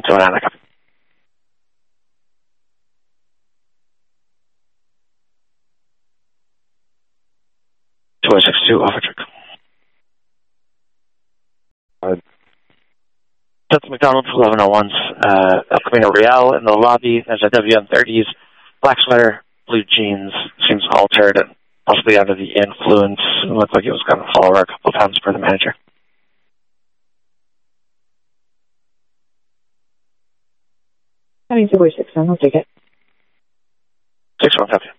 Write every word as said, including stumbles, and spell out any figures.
seven nine, copy. two oh six two, offer check. Uh, That's McDonald, eleven oh ones, uh, El Camino Real in the lobby. There's a W M thirties, black sweater, blue jeans, seems altered and possibly under the influence. It looked like it was going to fall over a couple of times per the manager. I mean, two oh six, I'll take it. six one, copy.